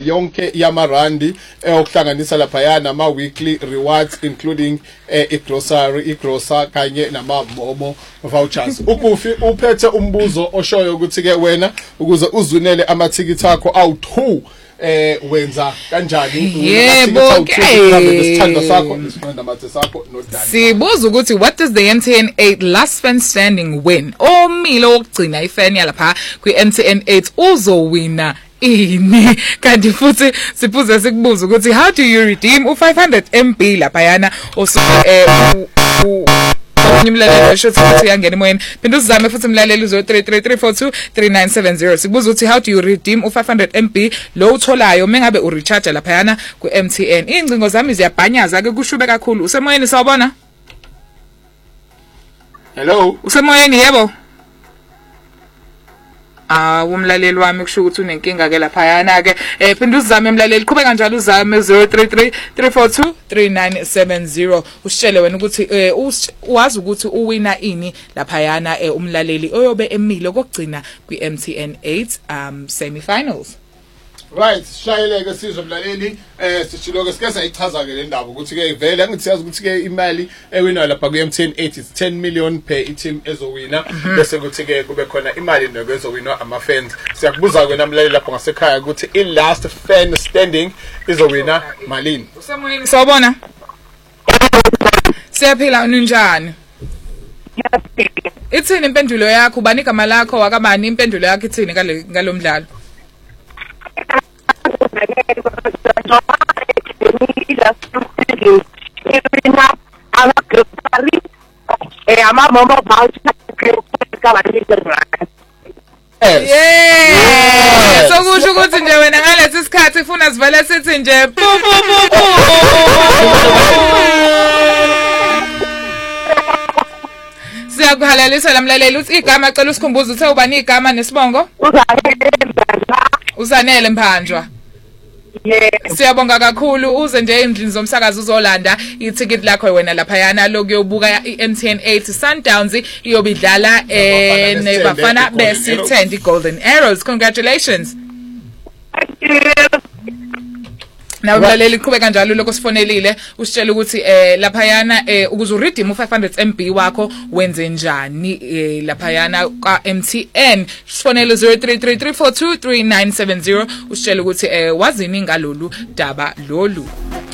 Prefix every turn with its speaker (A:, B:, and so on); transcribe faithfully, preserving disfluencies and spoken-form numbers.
A: yonke yamarandi okuhlanganisa lapha yana ama weekly rewards including igrocery igrocer kanye nama momo vouchers. Ukufi uphethe umbuzo oshoyo ukuthi ke wena ukuze uzunele amathikithi akho awu two eh wenza kanjani
B: yebo
A: nesithando sakho nesiqonda mathe sakho nodani.
B: Sibuza ukuthi what does the M T N eight last fan standing win? Omile wokugcina ifan yalapha kwi M T N eight uzowina ini. Kanti futhi siphuze sikubuza ukuthi how do you redeem u five hundred M B lapha yana osuke eh umlaleli esho ukuthi yangena emoyeni. Phinda uzame futhi umlaleli zero three three three four two three nine seven zero. Sibuza ukuthi how do you redeem u five hundred M B lo utholayo mengabe u recharge lapha yana ku M T N. Ingcingo zami ziyabhanyaza ke kushube kakhulu. Usemoyeni sawubona?
A: Hello,
B: usemoyeni yebo? Ah, umlaleli wami kusho ukuthi unenkinga ke lapha yana ke. Eh phinda uzame umlaleli qhubeka njalo uzame zero three three three four two three nine seven zero. Usitshele wena ukuthi eh uwazi ukuthi uwina ini lapha yana eh umlaleli oyobe emile kokugcina kwi M T N eight um semi-finals.
A: Right, shayeleke sizwe mlaleli eh sichiloke sike sayichaza ke le ndaba ukuthi ke vele ngithi siyazi ukuthi ke imali ewina lapha ku M T N eight is ten million per team ezowina bese kuthi ke kube khona imali nokwezowina ama fans. Siyakubuza ke namlaleli lapha ngasekhaya ukuthi i last fan standing izowina malini.
B: Usemoyeni sawubona? Siyaphila unjani? Ithini impendulo yakho? Ubani igama lakho wakabani impendulo yakho ithini ngale ngalomdlalo?
C: Ama momo voucher
B: yeah, so kusho ukuthi nje wena ngalesi sikhathi ufuna sivele sithi nje pu pu pu pu. Siyakuhalalisa lamlaleli uthi igama cela usikhumbuze uthe ubani igama nesibongo? Uzanele Mpanjwa.
C: Yes.
B: Siyabonga kakhulu uze nje endlini zomsakazo uzolanda ithicket lakho wena lapha yana lokuyobuka i-M T N eight Sundowns iyobidlala eh neBafana Besithende Golden Arrows. Congratulations.
C: Thank you.
B: Na umlaleli qhubeka kanjalo lokho sifonelile usitshela ukuthi eh lapha yana eh ukuze uredeem u five hundred M B wakho wenze njani eh lapha yana ka M T N. Sifonele zero three three three four two three nine seven zero usitshela ukuthi eh wazini ngalolu daba lolu.